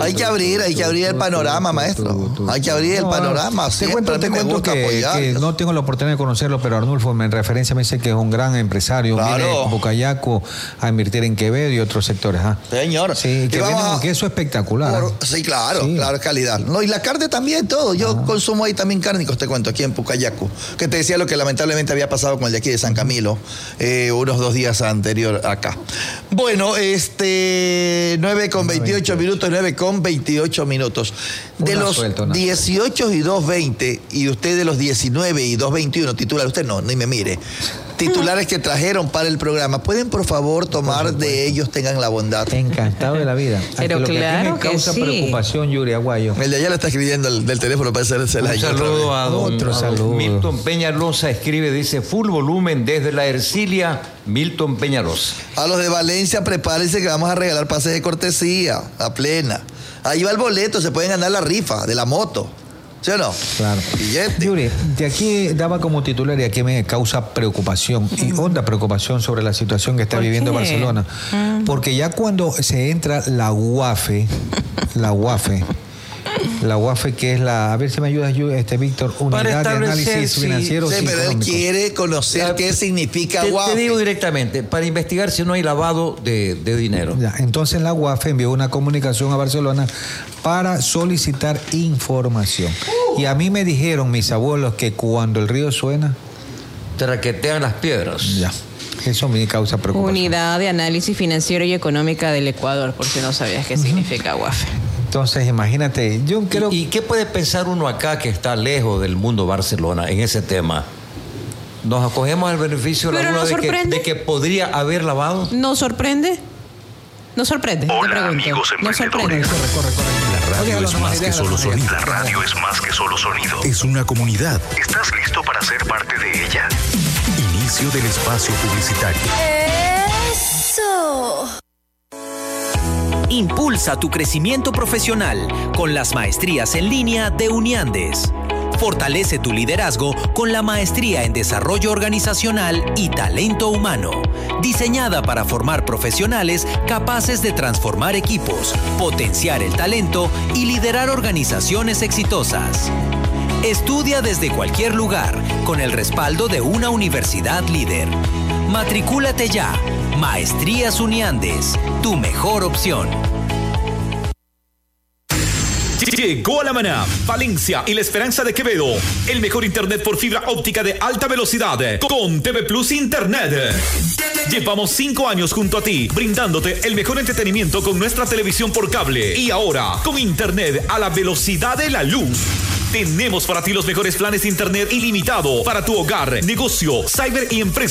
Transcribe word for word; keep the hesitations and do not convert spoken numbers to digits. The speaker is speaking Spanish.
Hay que abrir, hay que abrir el panorama, maestro. Hay que abrir el panorama. Te cuento, te cuento que, que no tengo la oportunidad de conocerlo, pero Arnulfo en referencia me dice que es un gran empresario. Claro. Viene a Bucayaco a invertir en Quevedo y otros sectores. ¿Ah? Señor. Sí, que viene un queso espectacular. Por, sí, claro, sí. claro, es calidad. No, y la carne también, todo. Yo ah. consumo ahí también cárnicos, te cuento, aquí en Bucayaco. Que te decía lo que lamentablemente había pasado con el de aquí de San Camilo, eh, unos dos días anterior acá. Bueno, este, nueve con veintiocho minutos, nueve con veintiocho minutos. De una los suelta, dieciocho y dos veinte, y usted de los diecinueve y dos veintiuno, titular, usted no, ni me mire. Titulares que trajeron para el programa, ¿pueden por favor tomar por de ellos, tengan la bondad? Encantado de la vida. Pero lo claro que, a mí me causa que sí. preocupación, Yuri Aguayo. El de allá lo está escribiendo el, del teléfono para hacerse la. Un saludo a don, Otro a don saludo. Milton Peñalosa, escribe, dice, full volumen desde la Ercilia, Milton Peñalosa. A los de Valencia, prepárense que vamos a regalar pases de cortesía, a plena. Ahí va el boleto, se pueden ganar la rifa de la moto. ¿Sí o no? Claro. Billete. Yuri, de aquí daba como titular y aquí me causa preocupación y honda preocupación sobre la situación que está viviendo qué? Barcelona. Mm. Porque ya cuando se entra la U A F E, la U A F E, la U A F E que es la, a ver si me ayudas, este Víctor, Unidad de Análisis sí, Financieros sí, y pero Económicos. él quiere conocer Ya, qué significa te, U A F E. Te digo directamente, para investigar si no hay lavado de, de dinero. Ya, entonces la U A F E envió una comunicación a Barcelona para solicitar información. Uh. Y a mí me dijeron mis abuelos que cuando el río suena, te raquetean las piedras. Ya. Eso me causa preocupación. Unidad de Análisis Financiero y Económica del Ecuador, por si no sabías qué uh-huh. significa U A F E. Entonces, imagínate, yo creo... ¿Y, ¿Y qué puede pensar uno acá que está lejos del mundo Barcelona en ese tema? ¿Nos acogemos al beneficio de la duda de que, de que podría haber lavado? ¿Nos sorprende? ¿Nos sorprende? Hola, amigos emprendedores. Corre, corre, corre. La radio es más que solo sonido. La radio es más que solo sonido. Es una comunidad. ¿Estás listo para ser parte de ella? Inicio del espacio publicitario. ¡Eso! Impulsa tu crecimiento profesional con las maestrías en línea de Uniandes. Fortalece tu liderazgo con la maestría en Desarrollo Organizacional y Talento Humano, diseñada para formar profesionales capaces de transformar equipos, potenciar el talento y liderar organizaciones exitosas. Estudia desde cualquier lugar con el respaldo de una universidad líder. Matricúlate ya. Maestrías Uniandes, tu mejor opción. Llegó a La Maná, Valencia y La Esperanza de Quevedo. El mejor internet por fibra óptica de alta velocidad con T V Plus Internet. Llevamos cinco años junto a ti, brindándote el mejor entretenimiento con nuestra televisión por cable. Y ahora, con internet a la velocidad de la luz. Tenemos para ti los mejores planes de internet ilimitado para tu hogar, negocio, cyber y empresa.